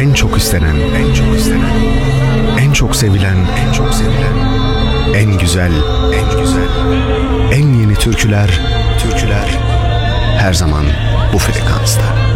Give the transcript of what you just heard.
En çok istenen, en çok istenen, en çok sevilen, en çok sevilen, en güzel, en güzel, en yeni türküler, türküler her zaman bu frekansta.